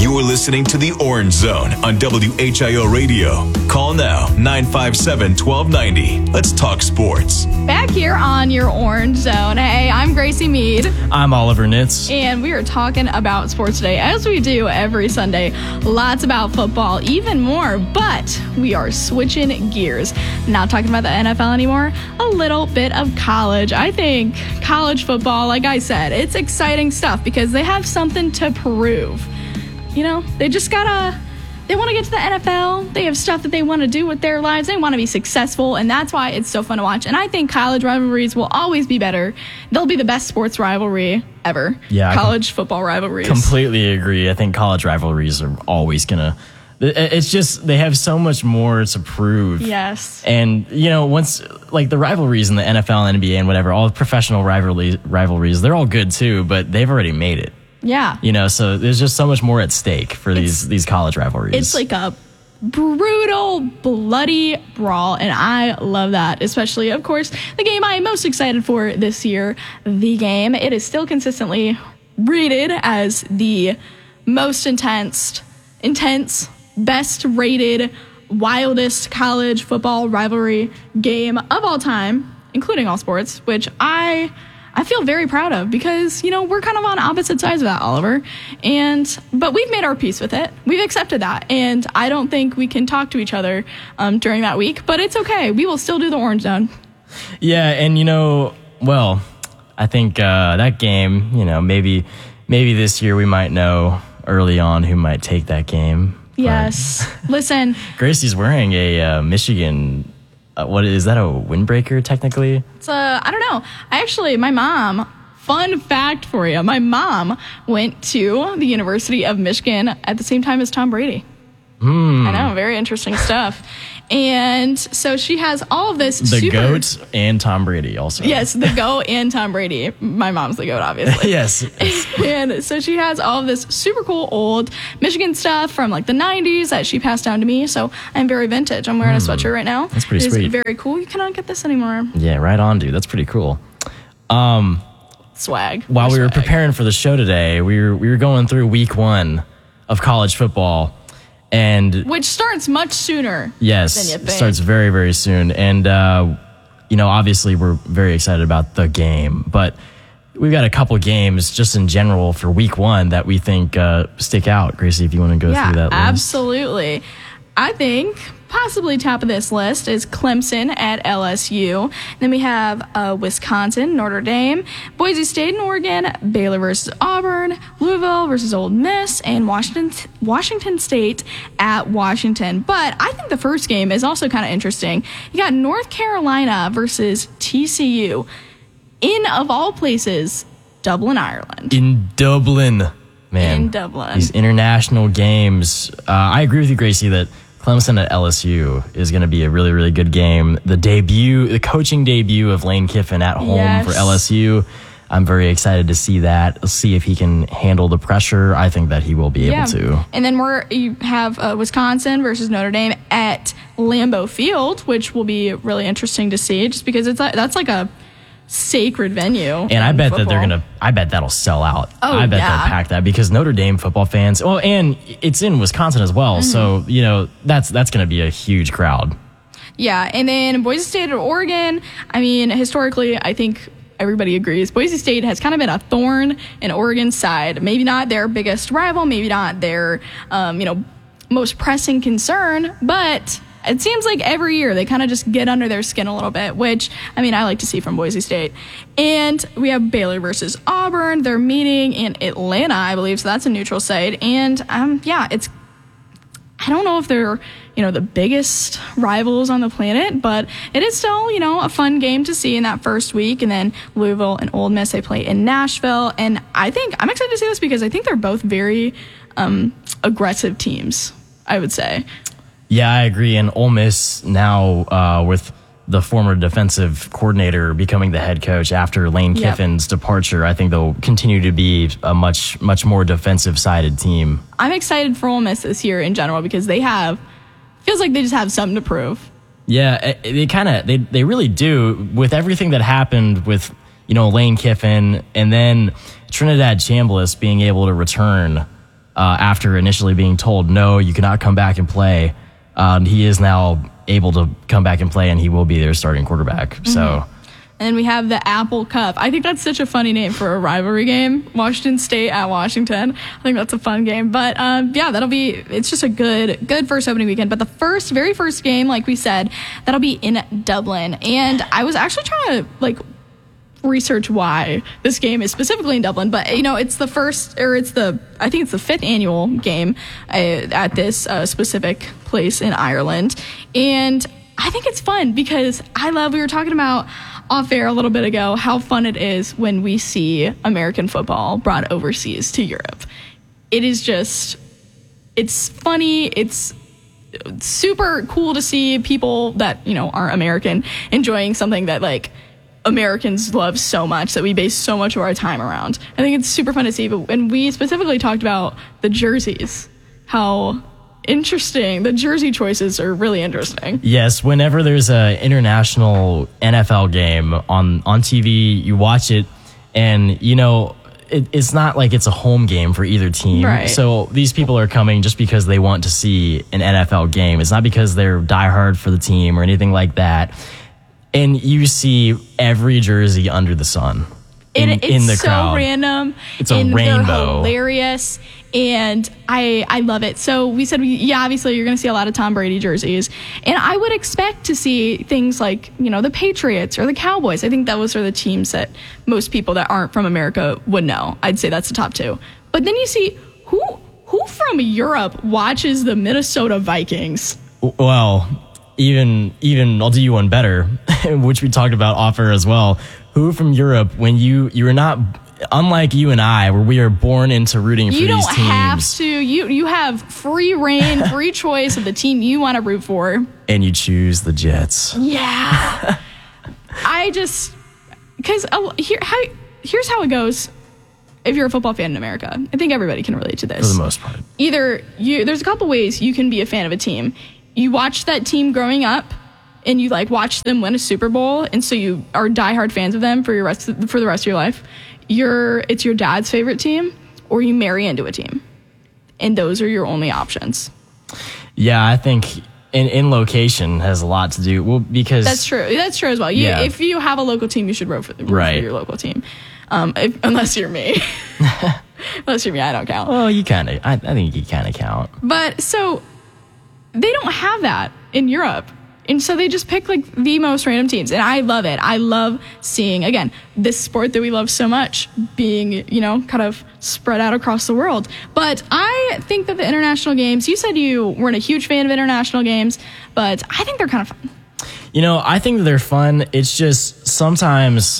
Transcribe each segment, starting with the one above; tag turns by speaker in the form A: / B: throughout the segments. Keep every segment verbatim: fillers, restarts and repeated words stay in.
A: You're listening to the Orange Zone on W H I O Radio. Call now, nine five seven, one two nine zero. Let's talk sports.
B: Back here on your Orange Zone. Hey, I'm Gracie Mead.
C: I'm Oliver Nitz.
B: And we are talking about sports today, as we do every Sunday. Lots about football, even more, but we are switching gears. Not talking about the N F L anymore, a little bit of college. I think college football, like I said, it's exciting stuff because they have something to prove. You know, they just gotta, they want to get to the N F L. They have stuff that they want to do with their lives. They want to be successful, and that's why it's so fun to watch. And I think college rivalries will always be better. They'll be the best sports rivalry ever.
C: Yeah,
B: college football rivalries.
C: Completely agree. I think college rivalries are always gonna. It's just they have so much more to prove.
B: Yes.
C: And you know, once like the rivalries in the N F L, N B A, and whatever, all the professional rivalries, rivalries, they're all good too, but they've already made it.
B: Yeah.
C: You know, so there's just so much more at stake for
B: It's-
C: these these college rivalries.
B: It's like a brutal, bloody brawl, and I love that. Especially, of course, the game I am most excited for this year, the game. It is still consistently rated as the most intense, intense, best rated, wildest college football rivalry game of all time, including all sports, which I... I feel very proud of because, you know, we're kind of on opposite sides of that, Oliver. And, but we've made our peace with it. We've accepted that. And I don't think we can talk to each other um, during that week, but it's okay. We will still do the Orange Zone.
C: Yeah. And, you know, well, I think uh, that game, you know, maybe, maybe this year we might know early on who might take that game.
B: Yes. Listen.
C: Gracie's wearing a uh, Michigan. Uh, what is that, a windbreaker technically?
B: It's uh, I don't know. I actually, my mom, fun fact for you, my mom went to the University of Michigan at the same time as Tom Brady.
C: Mm.
B: I know, very interesting stuff. And so she has all of this
C: The
B: super...
C: GOAT and Tom Brady also.
B: Yes, the GOAT and Tom Brady. My mom's the GOAT, obviously.
C: Yes.
B: And so she has all of this super cool old Michigan stuff from like the nineties that she passed down to me. So I'm very vintage. I'm wearing a sweatshirt right now.
C: That's pretty
B: it
C: sweet.
B: It's very cool. You cannot get this anymore.
C: Yeah, right on, dude. That's pretty cool. Um,
B: Swag.
C: while we were
B: swag.
C: preparing for the show today, we were we were going through week one of college football. And
B: Which starts much sooner
C: yes,
B: than you
C: it
B: think.
C: starts very, very soon. And, uh, you know, obviously we're very excited about the game, but we've got a couple games just in general for week one that we think uh, stick out. Gracie, if you want to go
B: yeah,
C: through that list.
B: absolutely. I think possibly top of this list is Clemson at L S U. Then we have uh, Wisconsin, Notre Dame, Boise State and Oregon, Baylor versus Auburn, Louisville versus Ole Miss, and Washington Washington State at Washington. But I think the first game is also kind of interesting. You got North Carolina versus T C U in, of all places, Dublin, Ireland.
C: In Dublin, man.
B: In Dublin.
C: These international games. Uh, I agree with you, Gracie, that Clemson at L S U is going to be a really, really good game. The debut, the coaching debut of Lane Kiffin at home
B: Yes.
C: for L S U. I'm very excited to see that. Let's see if he can handle the pressure. I think that he will be
B: Yeah.
C: able to.
B: And then we're you have uh, Wisconsin versus Notre Dame at Lambeau Field, which will be really interesting to see, just because it's a, that's like a sacred venue.
C: And I
B: in
C: bet that they're
B: football.
C: gonna. I bet that'll sell out.
B: Oh,
C: I bet
B: yeah.
C: they'll pack that because Notre Dame football fans. Well, and it's in Wisconsin as well,
B: Mm-hmm.
C: so you know that's that's gonna be a huge crowd.
B: Yeah, and then Boise State or Oregon. I mean, historically, I think everybody agrees Boise State has kind of been a thorn in Oregon's side. Maybe not their biggest rival, maybe not their um, you know most pressing concern, but it seems like every year they kind of just get under their skin a little bit, which, I mean, I like to see from Boise State. And we have Baylor versus Auburn. They're meeting in Atlanta, I believe, so that's a neutral site. And, um, yeah, it's, I don't know if they're, you know, the biggest rivals on the planet, but it is still, you know, a fun game to see in that first week. And then Louisville and Ole Miss, they play in Nashville. And I think, I'm excited to see this because I think they're both very um, aggressive teams, I would say.
C: Yeah, I agree. And Ole Miss now uh, with the former defensive coordinator becoming the head coach after Lane
B: Yep.
C: Kiffin's departure, I think they'll continue to be a much, much more defensive-sided team.
B: I'm excited for Ole Miss this year in general because they have, feels like they just have something to prove.
C: Yeah, they kind of, they, they really do. With everything that happened with, you know, Lane Kiffin and then Trinidad Chambliss being able to return uh, after initially being told, no, you cannot come back and play. Um, he is now able to come back and play, and he will be their starting quarterback. Mm-hmm. So.
B: And we have the Apple Cup. I think that's such a funny name for a rivalry game. Washington State at Washington. I think that's a fun game. But um, yeah, that'll be, it's just a good, good first opening weekend. But the first, very first game, like we said, that'll be in Dublin. And I was actually trying to like research why this game is specifically in Dublin. But, you know, it's the first, or it's the, I think it's the fifth annual game uh, at this uh, specific place in Ireland. And I think it's fun because I love, we were talking about off air a little bit ago, how fun it is when we see American football brought overseas to Europe. It is just, it's funny. It's super cool to see people that, you know, are American enjoying something that like Americans love so much, that we base so much of our time around. I think it's super fun to see. But and we specifically talked about the jerseys, how interesting. The jersey choices are really interesting.
C: Yes, whenever there's an international N F L game on, on T V, you watch it, and, you know, it, it's not like it's a home game for either team.
B: Right.
C: So these people are coming just because they want to see an N F L game. It's not because they're diehard for the team or anything like that. And you see every jersey under the sun in,
B: it, it's
C: in the
B: so
C: crowd.
B: random.
C: It's a
B: and
C: rainbow.
B: They're hilarious. And I I love it. So we said, we, yeah, obviously you're going to see a lot of Tom Brady jerseys. And I would expect to see things like, you know, the Patriots or the Cowboys. I think those are the teams that most people that aren't from America would know. I'd say that's the top two. But then you see who who from Europe watches the Minnesota Vikings?
C: Well, even even I'll do you one better, which we talked about off air as well. Who from Europe, when you you're not, unlike you and I, where we are born into rooting for
B: you
C: these teams.
B: You don't have to. You you have free reign, free choice of the team you want to root for.
C: And you choose the Jets.
B: Yeah. I just, because uh, here, how, here's how it goes if you're a football fan in America. I think everybody can relate to this.
C: For the most part.
B: Either you, there's a couple ways you can be a fan of a team. You watch that team growing up, and you like watch them win a Super Bowl, and so you are diehard fans of them for your rest of, for the rest of your life. You're it's your dad's favorite team, or you marry into a team, and those are your only options.
C: Yeah, I think in in location has a lot to do. Well, because
B: that's true. That's true as well. You,
C: yeah.
B: If you have a local team, you should root for, root
C: right.
B: for your local team, um, if, unless you're me. Unless you're me, I don't count.
C: Well, you kind of. I, I think you kind of count.
B: But so they don't have that in Europe. And so they just pick like the most random teams. And I love it. I love seeing, again, this sport that we love so much being, you know, kind of spread out across the world. But I think that the international games, you said you weren't a huge fan of international games, but I think they're kind of fun.
C: You know, I think they're fun. It's just sometimes,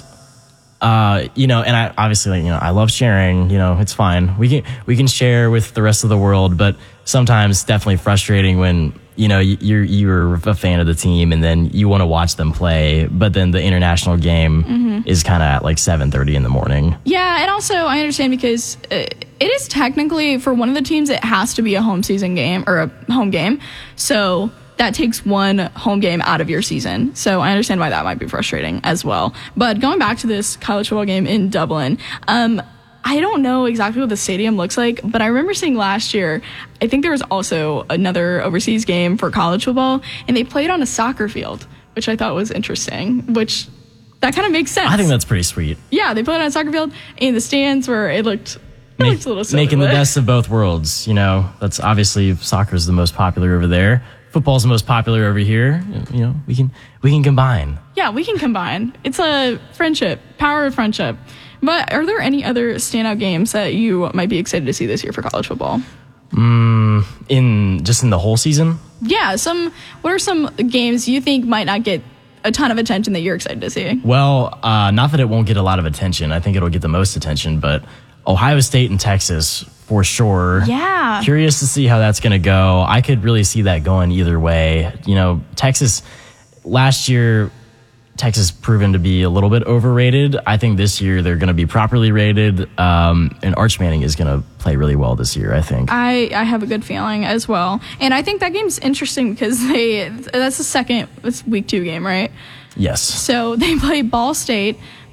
C: uh, you know, and I obviously, you know, I love sharing, you know, it's fine. We can, we can share with the rest of the world, but sometimes definitely frustrating when, you know, you're you're a fan of the team and then you want to watch them play, but then the international game mm-hmm. is kind of at like seven thirty in the morning.
B: Yeah, and also I understand because it is technically, for one of the teams, it has to be a home season game or a home game. So that takes one home game out of your season. So I understand why that might be frustrating as well. But going back to this college football game in Dublin, um, I don't know exactly what the stadium looks like, but I remember seeing last year, I think there was also another overseas game for college football, and they played on a soccer field, which I thought was interesting, which that kind of makes sense.
C: I think that's pretty sweet.
B: Yeah, they played on a soccer field, and the stands were, it looked, it
C: Make,
B: looked a little silly.
C: Making the best of both worlds, you know. That's obviously soccer's the most popular over there. Football's the most popular over here. You know, we can we can combine.
B: Yeah, we can combine. It's a friendship, power of friendship. But are there any other standout games that you might be excited to see this year for college football?
C: Mm, in just in the whole season?
B: Yeah, some. What are some games you think might not get a ton of attention that you're excited to see?
C: Well, uh, not that it won't get a lot of attention. I think it'll get the most attention, but Ohio State and Texas for sure.
B: Yeah.
C: Curious to see how that's going to go. I could really see that going either way. You know, Texas last year, Texas proven to be a little bit overrated. I think this year they're going to be properly rated, um, and Arch Manning is going to play really well this year, I think.
B: I, I have a good feeling as well. And I think that game's interesting because they that's the second, it's week two game, right?
C: Yes.
B: So they play Ball State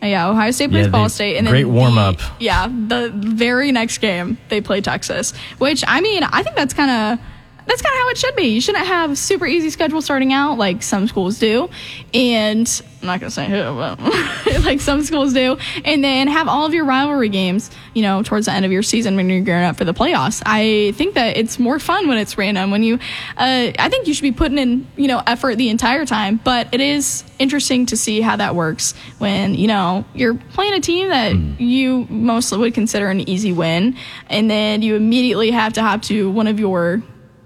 B: Yeah, Ohio State plays
C: Yeah,
B: Ball
C: they-
B: State. And
C: great
B: then
C: warm-up.
B: the- Yeah, the very next game, they play Texas, which, I mean, I think that's kind of that's kind of how it should be. You shouldn't have super easy schedule starting out like some schools do. And I'm not going to say who, but like some schools do. And then have all of your rivalry games, you know, towards the end of your season when you're gearing up for the playoffs. I think that it's more fun when it's random. When you, uh, I think you should be putting in, you know, effort the entire time. But it is interesting to see how that works when, you know, you're playing a team that mm. you mostly would consider an easy win. And then you immediately have to hop to one of your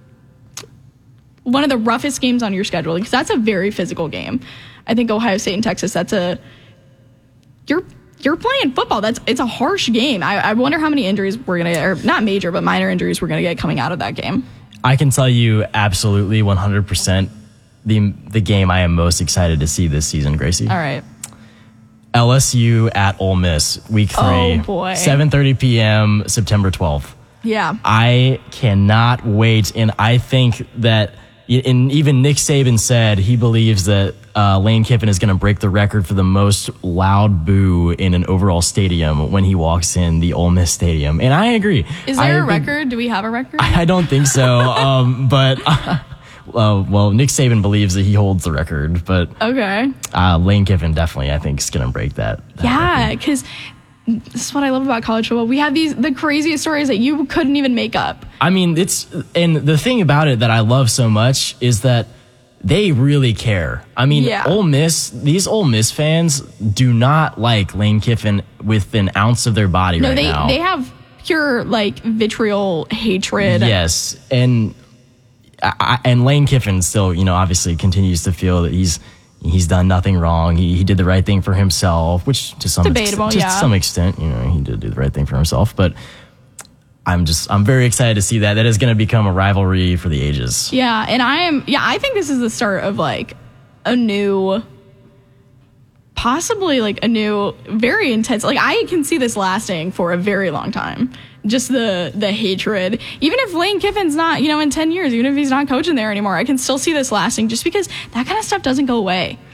B: one of the roughest games on your schedule, because that's a very physical game. I think Ohio State and Texas, that's a you're you're playing football. That's it's a harsh game. I, I wonder how many injuries we're gonna get, or not major, but minor injuries we're gonna get coming out of that game.
C: I can tell you absolutely one hundred percent the the game I am most excited to see this season, Gracie.
B: All right.
C: L S U at Ole Miss, week three.
B: Oh boy.
C: seven thirty p.m. September twelfth.
B: Yeah.
C: I cannot wait, and I think that. And even Nick Saban said he believes that uh, Lane Kiffin is going to break the record for the most loud boo in an overall stadium when he walks in the Ole Miss Stadium. And I agree.
B: Is there
C: I
B: a record? Do we have a record?
C: I don't think so. um, but, uh, uh, well, Nick Saban believes that he holds the record. But
B: okay.
C: uh, Lane Kiffin definitely, I think, is going to break that. that
B: yeah, because this is what I love about college football. We have these the craziest stories that you couldn't even make up.
C: I mean, it's and the thing about it that I love so much is that they really care. I mean,
B: yeah.
C: Ole Miss, these Ole Miss fans do not like Lane Kiffin with an ounce of their body
B: no,
C: right
B: they,
C: now.
B: they have pure like vitriol hatred.
C: Yes, and I, and Lane Kiffin still, you know, obviously continues to feel that he's. He's done nothing wrong. He he did the right thing for himself, which to some
B: Debatable,
C: extent,
B: yeah.
C: to some extent, you know, he did do the right thing for himself. But I'm just I'm very excited to see that. That is going to become a rivalry for the ages.
B: Yeah, and I am. Yeah, I think this is the start of like a new, possibly like a new, very intense. Like I can see this lasting for a very long time. Just the the hatred. Even if Lane Kiffin's not, you know, in ten years, even if he's not coaching there anymore, I can still see this lasting just because that kind of stuff doesn't go away.